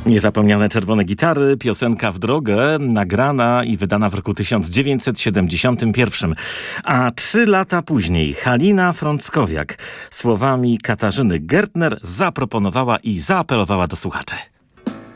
Niezapomniane czerwone gitary, piosenka w drogę, nagrana i wydana w roku 1971. A 3 lata później Halina Frąckowiak słowami Katarzyny Gertner zaproponowała i zaapelowała do słuchaczy.